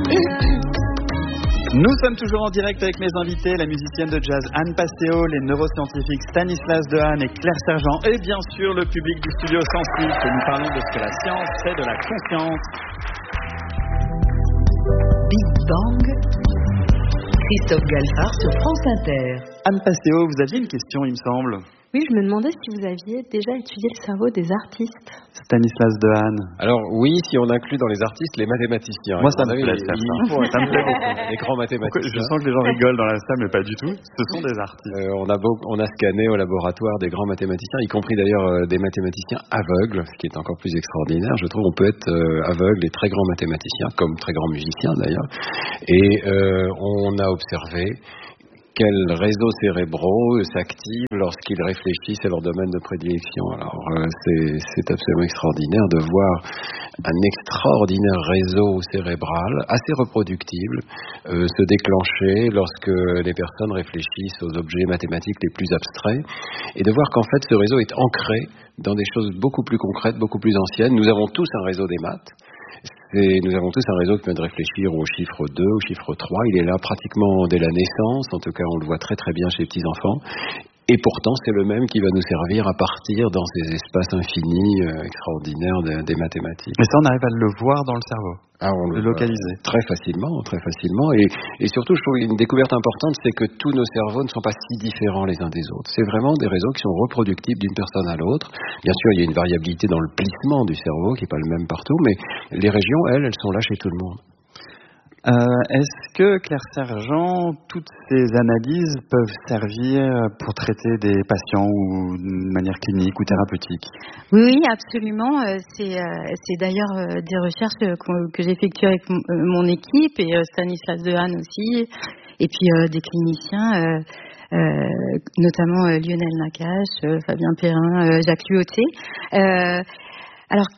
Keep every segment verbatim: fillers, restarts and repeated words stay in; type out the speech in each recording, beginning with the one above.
Nous sommes toujours en direct avec mes invités, la musicienne de jazz Anne Passeo, les neuroscientifiques Stanislas Dehaene et Claire Sergent, et bien sûr le public du studio Sensible, que nous parlons de ce que la science fait de la conscience. Big Bang, Christophe Galfard sur France Inter. Anne Passeo, vous aviez une question, il me semble. Oui, je me demandais si vous aviez déjà étudié le cerveau des artistes. Stanislas Dehaene. Alors oui, si on inclut dans les artistes les mathématiciens. Moi, ça me plaît, ça. Ça me plaît beaucoup. Les grands mathématiciens. Je sens que les gens rigolent dans la salle, mais pas du tout. Ce sont des artistes. Euh, on a beau, on a scanné au laboratoire des grands mathématiciens, y compris d'ailleurs euh, des mathématiciens aveugles, ce qui est encore plus extraordinaire. Je trouve qu'on peut être euh, aveugle et très grand mathématicien, comme très grand musicien d'ailleurs. Et euh, on a observé quels réseaux cérébraux s'activent lorsqu'ils réfléchissent à leur domaine de prédilection. Alors, euh, c'est, c'est absolument extraordinaire de voir un extraordinaire réseau cérébral, assez reproductible, euh, se déclencher lorsque les personnes réfléchissent aux objets mathématiques les plus abstraits, et de voir qu'en fait, ce réseau est ancré dans des choses beaucoup plus concrètes, beaucoup plus anciennes. Nous avons tous un réseau des maths. Et nous avons tous un réseau qui permet de réfléchir au chiffre deux, au chiffre trois. Il est là pratiquement dès la naissance. En tout cas, on le voit très très bien chez les petits-enfants. Et pourtant, c'est le même qui va nous servir à partir dans ces espaces infinis euh, extraordinaires de, des mathématiques. Mais ça, on arrive à le voir dans le cerveau, ah, on le, le localiser. Très facilement, très facilement. Et, et surtout, je trouve une découverte importante, c'est que tous nos cerveaux ne sont pas si différents les uns des autres. C'est vraiment des réseaux qui sont reproductibles d'une personne à l'autre. Bien sûr, il y a une variabilité dans le plissement du cerveau qui n'est pas le même partout, mais les régions, elles, elles sont là chez tout le monde. Euh, est-ce que, Claire Sergent, toutes ces analyses peuvent servir pour traiter des patients ou de manière clinique ou thérapeutique? Oui, oui, absolument. C'est, c'est d'ailleurs des recherches que j'effectue avec mon équipe et Stanislas Dehaene aussi, et puis des cliniciens, euh, notamment Lionel Nakache, Fabien Perrin, Jacques Luoté. Euh, alors,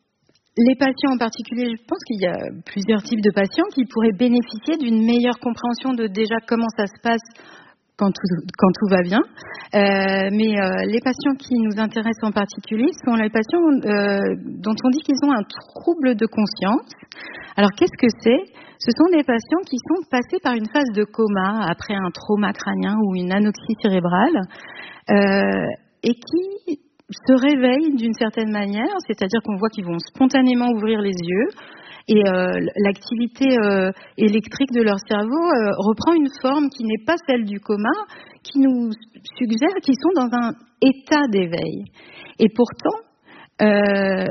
les patients en particulier, je pense qu'il y a plusieurs types de patients qui pourraient bénéficier d'une meilleure compréhension de déjà comment ça se passe quand tout, quand tout va bien. Euh, mais euh, les patients qui nous intéressent en particulier sont les patients euh, dont on dit qu'ils ont un trouble de conscience. Alors qu'est-ce que c'est ? Ce sont des patients qui sont passés par une phase de coma après un trauma crânien ou une anoxie cérébrale euh, et qui se réveillent d'une certaine manière, c'est-à-dire qu'on voit qu'ils vont spontanément ouvrir les yeux et euh, l'activité euh, électrique de leur cerveau euh, reprend une forme qui n'est pas celle du coma, qui nous suggère qu'ils sont dans un état d'éveil. Et pourtant, euh,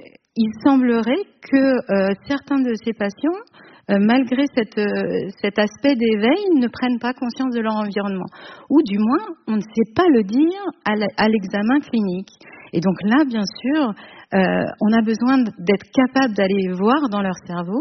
il semblerait que euh, certains de ces patients, Euh, malgré cette, euh, cet aspect d'éveil, ne prennent pas conscience de leur environnement. Ou du moins, on ne sait pas le dire à, la, à l'examen clinique. Et donc là, bien sûr, euh, on a besoin d'être capable d'aller voir dans leur cerveau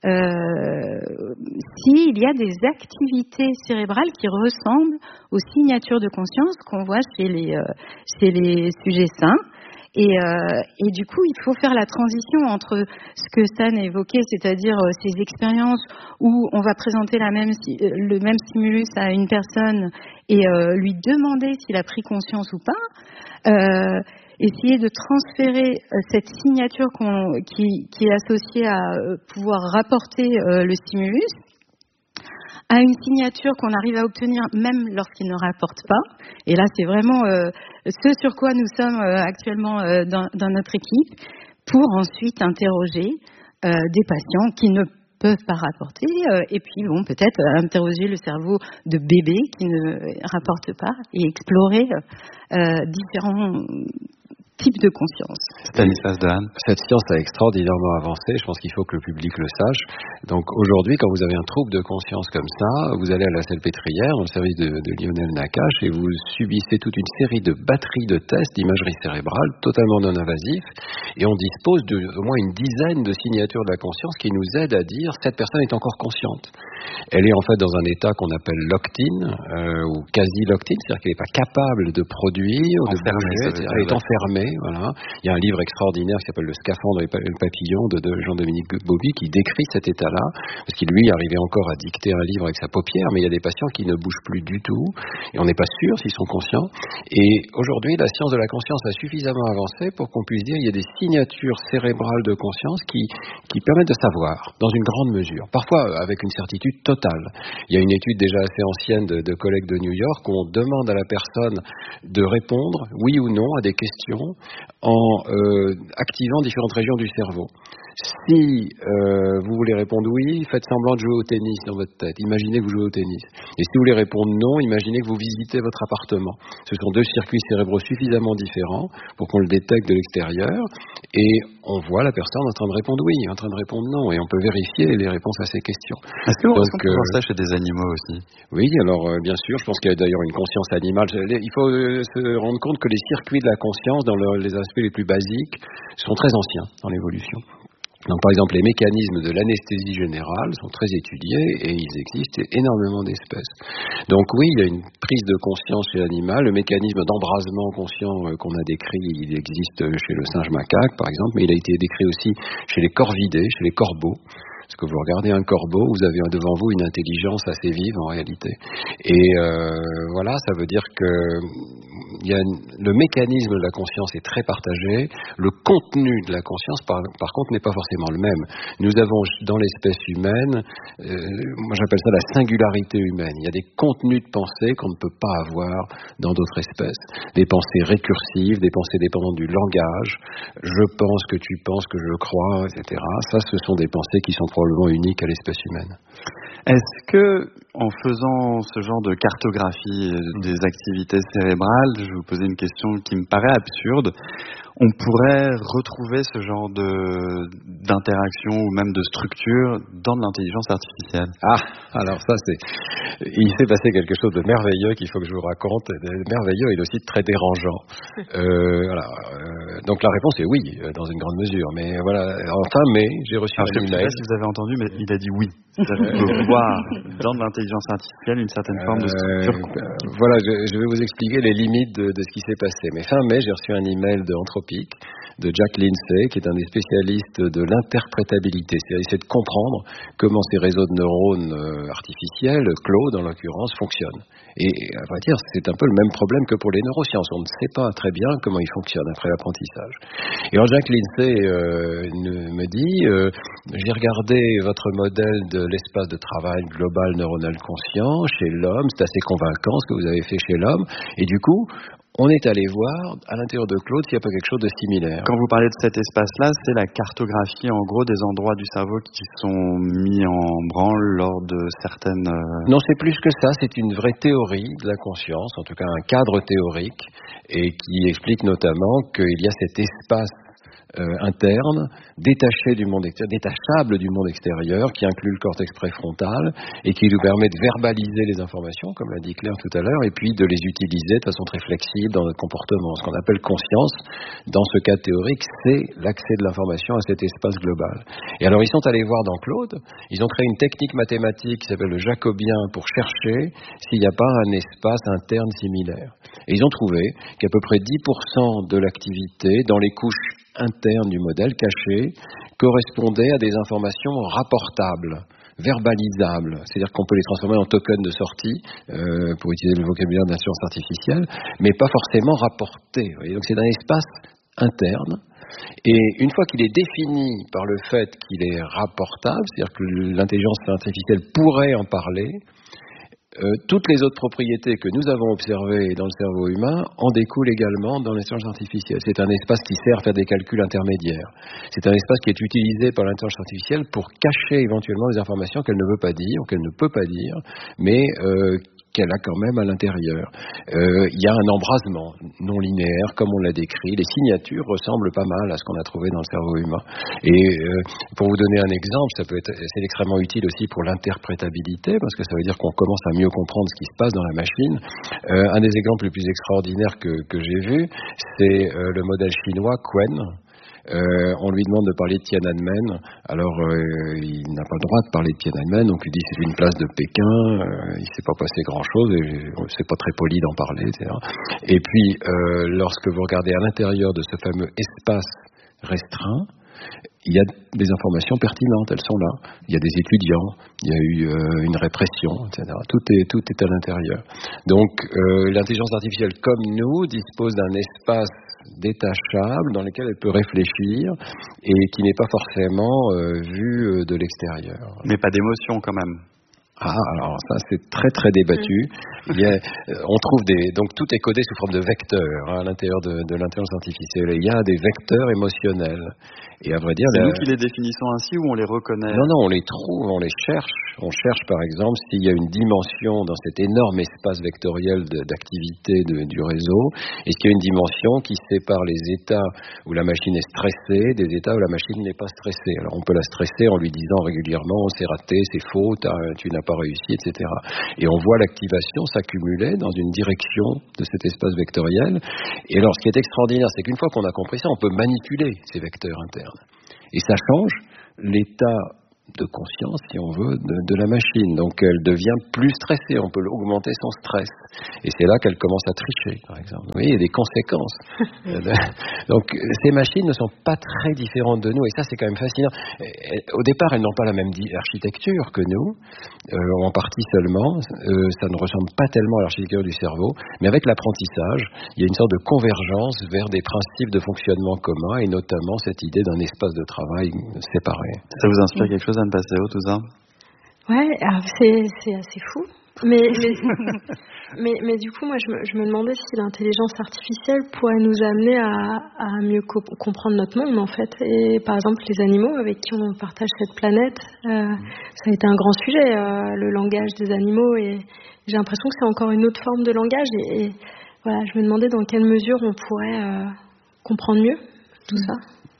euh, s'il y a des activités cérébrales qui ressemblent aux signatures de conscience qu'on voit chez les, euh, chez les sujets sains. Et, euh, et du coup, il faut faire la transition entre ce que Stan évoquait, c'est-à-dire euh, ces expériences où on va présenter la même, le même stimulus à une personne et euh, lui demander s'il a pris conscience ou pas, euh, essayer de transférer euh, cette signature qu'on, qui, qui est associée à euh, pouvoir rapporter euh, le stimulus à une signature qu'on arrive à obtenir même lorsqu'il ne rapporte pas. Et là, c'est vraiment euh, ce sur quoi nous sommes euh, actuellement euh, dans, dans notre équipe, pour ensuite interroger euh, des patients qui ne peuvent pas rapporter, euh, et puis bon, peut-être euh, interroger le cerveau de bébé qui ne rapporte pas, et explorer euh, différents type de conscience. Stanislas Dehaene. Cette science a extraordinairement avancé, je pense qu'il faut que le public le sache. Donc aujourd'hui, quand vous avez un trouble de conscience comme ça, vous allez à la Salpêtrière, dans le service de, de Lionel Nakache, et vous subissez toute une série de batteries de tests d'imagerie cérébrale, totalement non invasifs, et on dispose de au moins une dizaine de signatures de la conscience qui nous aident à dire cette personne est encore consciente. Elle est en fait dans un état qu'on appelle locked-in, euh, ou quasi-locked-in, c'est-à-dire qu'elle n'est pas capable de produire, ou de bouger, et cetera. Elle est enfermée. Voilà. Il y a un livre extraordinaire qui s'appelle Le scaphandre et le papillon de, de Jean-Dominique Bauby qui décrit cet état-là. là, parce qu'il lui arrivait encore à dicter un livre avec sa paupière, mais il y a des patients qui ne bougent plus du tout, et on n'est pas sûr s'ils sont conscients. Et aujourd'hui, la science de la conscience a suffisamment avancé pour qu'on puisse dire qu'il y a des signatures cérébrales de conscience qui, qui permettent de savoir, dans une grande mesure, parfois avec une certitude totale. Il y a une étude déjà assez ancienne de, de collègues de New York où on demande à la personne de répondre, oui ou non, à des questions en euh, activant différentes régions du cerveau. Si euh, vous voulez répondre oui, faites semblant de jouer au tennis dans votre tête. Imaginez que vous jouez au tennis. Et si vous voulez répondre non, imaginez que vous visitez votre appartement. Ce sont deux circuits cérébraux suffisamment différents pour qu'on le détecte de l'extérieur. Et on voit la personne en train de répondre oui, en train de répondre non. Et on peut vérifier les réponses à ces questions. Est-ce que vous peut voir ça chez des animaux aussi? Oui, alors euh, bien sûr, je pense qu'il y a d'ailleurs une conscience animale. Il faut euh, se rendre compte que les circuits de la conscience, dans le, les aspects les plus basiques, sont très anciens dans l'évolution. Donc, par exemple, les mécanismes de l'anesthésie générale sont très étudiés et il existe énormément d'espèces. Donc oui, il y a une prise de conscience chez l'animal. Le mécanisme d'embrasement conscient euh, qu'on a décrit, il existe chez le singe macaque, par exemple, mais il a été décrit aussi chez les corvidés, chez les corbeaux. Parce que vous regardez un corbeau, vous avez devant vous une intelligence assez vive en réalité. Et euh, voilà, ça veut dire que il y a une, le mécanisme de la conscience est très partagé. Le contenu de la conscience, par, par contre, n'est pas forcément le même. Nous avons dans l'espèce humaine, euh, moi j'appelle ça la singularité humaine. Il y a des contenus de pensée qu'on ne peut pas avoir dans d'autres espèces. Des pensées récursives, des pensées dépendantes du langage. Je pense que tu penses que je crois, et cetera. Ça, ce sont des pensées qui sont probablement unique à l'espèce humaine. Est-ce que, en faisant ce genre de cartographie des activités cérébrales, je vais vous poser une question qui me paraît absurde, on pourrait retrouver ce genre de, d'interaction ou même de structure dans de l'intelligence artificielle? Ah, alors ça c'est... Il s'est passé quelque chose de merveilleux qu'il faut que je vous raconte. Merveilleux et aussi très dérangeant. Euh, voilà. Euh, donc la réponse est oui, dans une grande mesure. Mais voilà, en fin mai, j'ai reçu alors, un email. Je ne sais pas si vous avez entendu, mais il a dit oui. On peut voir dans de l'intelligence artificielle une certaine forme de structure. Euh, voilà, je, je vais vous expliquer les limites de, de ce qui s'est passé. Mais fin mai, j'ai reçu un email de Anthropic, de Jack Lindsay, qui est un des spécialistes de l'interprétabilité. C'est-à-dire essayer de comprendre comment ces réseaux de neurones euh, artificiels, Claude en l'occurrence, fonctionnent. Et à vrai dire, c'est un peu le même problème que pour les neurosciences. On ne sait pas très bien comment ils fonctionnent après l'apprentissage. Et alors Jack Lindsay euh, me dit, euh, j'ai regardé votre modèle de l'espace de travail global neuronal conscient chez l'homme, c'est assez convaincant ce que vous avez fait chez l'homme, et du coup, on est allé voir à l'intérieur de Claude s'il n'y a pas quelque chose de similaire. Quand vous parlez de cet espace-là, c'est la cartographie en gros des endroits du cerveau qui sont mis en branle lors de certaines... Non, c'est plus que ça, c'est une vraie théorie de la conscience, en tout cas un cadre théorique, et qui explique notamment qu'il y a cet espace Euh, interne, détaché du monde extérieur, détachable du monde extérieur, qui inclut le cortex préfrontal et qui nous permet de verbaliser les informations, comme l'a dit Claire tout à l'heure, et puis de les utiliser de façon très flexible dans notre comportement. Ce qu'on appelle conscience, dans ce cas théorique, c'est l'accès de l'information à cet espace global. Et alors ils sont allés voir dans Claude, ils ont créé une technique mathématique qui s'appelle le jacobien pour chercher s'il n'y a pas un espace interne similaire. Et ils ont trouvé qu'à peu près dix pour cent de l'activité dans les couches interne du modèle caché correspondait à des informations rapportables, verbalisables, c'est-à-dire qu'on peut les transformer en tokens de sortie euh, pour utiliser le vocabulaire de la science artificielle, mais pas forcément rapportés. Vous voyez, donc c'est un espace interne. Et une fois qu'il est défini par le fait qu'il est rapportable, c'est-à-dire que l'intelligence artificielle pourrait en parler, Euh, toutes les autres propriétés que nous avons observées dans le cerveau humain en découlent également dans l'intelligence artificielle. C'est un espace qui sert à faire des calculs intermédiaires. C'est un espace qui est utilisé par l'intelligence artificielle pour cacher éventuellement des informations qu'elle ne veut pas dire ou qu'elle ne peut pas dire, mais euh, qu'elle a quand même à l'intérieur. Euh, il y a un embrasement non linéaire, comme on l'a décrit. Les signatures ressemblent pas mal à ce qu'on a trouvé dans le cerveau humain. Et euh, pour vous donner un exemple, ça peut être, c'est extrêmement utile aussi pour l'interprétabilité, parce que ça veut dire qu'on commence à mieux comprendre ce qui se passe dans la machine. Euh, un des exemples les plus extraordinaires que, que j'ai vu, c'est euh, le modèle chinois Qwen. Euh, on lui demande de parler de Tiananmen, alors euh, il n'a pas le droit de parler de Tiananmen, donc il dit c'est une place de Pékin, euh, il ne s'est pas passé grand chose, et c'est pas très poli d'en parler, et cetera. Et puis euh, lorsque vous regardez à l'intérieur de ce fameux espace restreint, il y a des informations pertinentes, elles sont là. Il y a des étudiants, il y a eu euh, une répression, et cetera. Tout est, tout est à l'intérieur. Donc, euh, l'intelligence artificielle, comme nous, dispose d'un espace détachable dans lequel elle peut réfléchir et qui n'est pas forcément euh, vu de l'extérieur. Mais pas d'émotion quand même. Ah, alors ça c'est très très débattu. Il y a, on trouve des, donc tout est codé sous forme de vecteurs hein, à l'intérieur de, de l'intelligence artificielle. Et il y a des vecteurs émotionnels. Et à vrai dire, c'est la... nous qui les définissons ainsi ou on les reconnaît? Non, non, on les trouve, on les cherche. On cherche par exemple s'il y a une dimension dans cet énorme espace vectoriel de, d'activité de, du réseau. Est-ce qu'il y a une dimension qui sépare les états où la machine est stressée des états où la machine n'est pas stressée? Alors on peut la stresser en lui disant régulièrement c'est raté, c'est faux, tu n'as pas réussi, et cetera. Et on voit l'activation s'accumuler dans une direction de cet espace vectoriel. Et alors, ce qui est extraordinaire, c'est qu'une fois qu'on a compris ça, on peut manipuler ces vecteurs internes. Et ça change l'état de conscience, si on veut, de, de la machine. Donc, elle devient plus stressée. On peut augmenter son stress. Et c'est là qu'elle commence à tricher, par exemple. Vous voyez, il y a des conséquences. Donc, ces machines ne sont pas très différentes de nous. Et ça, c'est quand même fascinant. Et, au départ, elles n'ont pas la même architecture que nous, euh, en partie seulement. Euh, ça ne ressemble pas tellement à l'architecture du cerveau. Mais avec l'apprentissage, il y a une sorte de convergence vers des principes de fonctionnement communs, et notamment cette idée d'un espace de travail séparé. Ça vous inspire quelque chose, Anne Passeo, tout ça? Ouais, alors c'est, c'est assez fou. Mais, mais, mais, mais du coup, moi, je me, je me demandais si l'intelligence artificielle pourrait nous amener à, à mieux co- comprendre notre monde, en fait. Et par exemple, les animaux avec qui on partage cette planète, euh, ça a été un grand sujet, euh, le langage des animaux. Et j'ai l'impression que c'est encore une autre forme de langage. Et, et voilà, je me demandais dans quelle mesure on pourrait euh, comprendre mieux tout ça.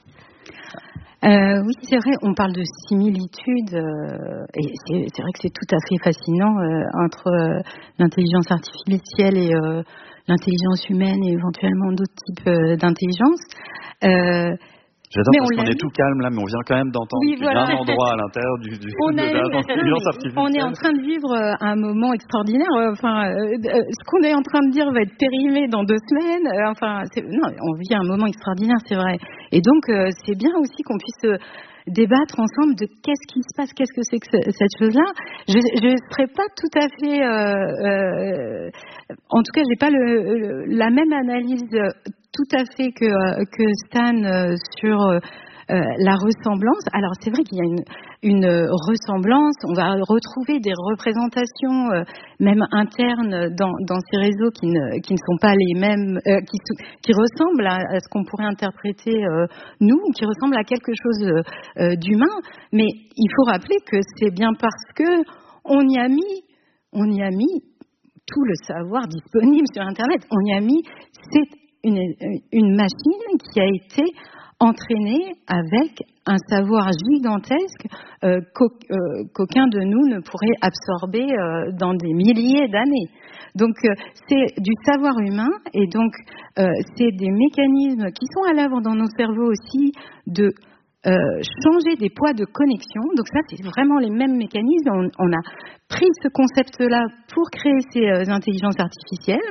Euh, oui, c'est vrai, on parle de similitude, euh, et c'est, c'est vrai que c'est tout à fait fascinant euh, entre euh, l'intelligence artificielle et euh, l'intelligence humaine et éventuellement d'autres types euh, d'intelligence. Euh, J'adore parce qu'on est tout calme là, mais on vient quand même d'entendre oui, qu'il voilà. y a un endroit à l'intérieur du, du, on de a, l'intelligence artificielle. On est en train de vivre un moment extraordinaire. Enfin, euh, ce qu'on est en train de dire va être périmé dans deux semaines. Euh, enfin, c'est, non, on vit un moment extraordinaire, c'est vrai. Et donc, euh, c'est bien aussi qu'on puisse euh, débattre ensemble de qu'est-ce qui se passe, qu'est-ce que c'est que ce, cette chose-là. Je ne serais pas tout à fait... Euh, euh, en tout cas, j'ai pas le, le, la même analyse tout à fait que, que Stan euh, sur... Euh, Euh, la ressemblance. Alors c'est vrai qu'il y a une, une ressemblance, on va retrouver des représentations euh, même internes dans, dans ces réseaux qui ne, qui ne sont pas les mêmes, euh, qui, qui ressemblent à, à ce qu'on pourrait interpréter euh, nous, qui ressemblent à quelque chose euh, d'humain, mais il faut rappeler que c'est bien parce que on y a mis, on y a mis tout le savoir disponible sur Internet, on y a mis, c'est une, une machine qui a été entraîné avec un savoir gigantesque euh, qu'au- euh, qu'aucun de nous ne pourrait absorber euh, dans des milliers d'années. Donc euh, c'est du savoir humain et donc euh, c'est des mécanismes qui sont à l'œuvre dans nos cerveaux aussi de euh, changer des poids de connexion. Donc ça c'est vraiment les mêmes mécanismes. On, on a pris ce concept-là pour créer ces euh, intelligences artificielles,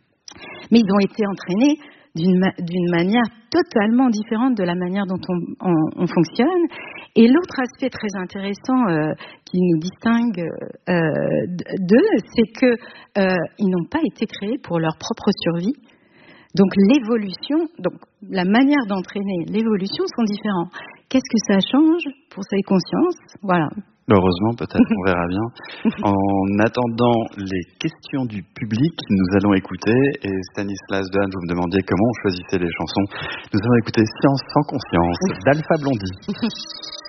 mais ils ont été entraînés D'une, ma- d'une manière totalement différente de la manière dont on, on, on fonctionne. Et l'autre aspect très intéressant euh, qui nous distingue euh, d'eux, c'est qu'ils euh, n'ont pas été créés pour leur propre survie. Donc l'évolution, donc la manière d'entraîner l'évolution sont différents. Qu'est-ce que ça change pour ces consciences? Voilà. Heureusement, peut-être, on verra bien. En attendant les questions du public, nous allons écouter, et Stanislas Dehaene, vous me demandiez comment on choisissait les chansons, nous allons écouter Science sans conscience d'Alpha Blondy.